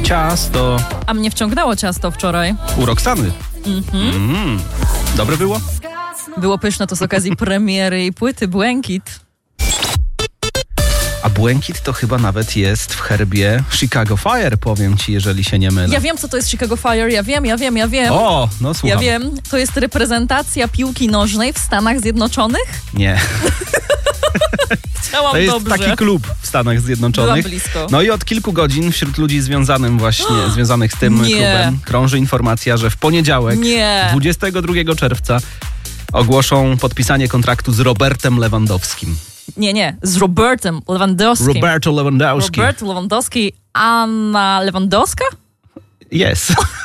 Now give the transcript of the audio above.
Ciasto. A mnie wciągnęło ciasto wczoraj. U Roxany. Dobre było? Było pyszne, to z okazji premiery jej płyty Błękit. A błękit to chyba nawet jest w herbie Chicago Fire, powiem ci, jeżeli się nie mylę. Ja wiem, co to jest Chicago Fire, ja wiem. O, no słucham. Ja wiem, to jest reprezentacja piłki nożnej w Stanach Zjednoczonych? Nie. Chciałam To jest dobrze. taki klub w Stanach Zjednoczonych. Byłam blisko. No i od kilku godzin wśród ludzi związanych z tym klubem krąży informacja, że w poniedziałek, 22 czerwca, ogłoszą podpisanie kontraktu z Robertem Lewandowskim. Nie, z Robertem Lewandowskim. Robert Lewandowski. Anna Lewandowska? Yes.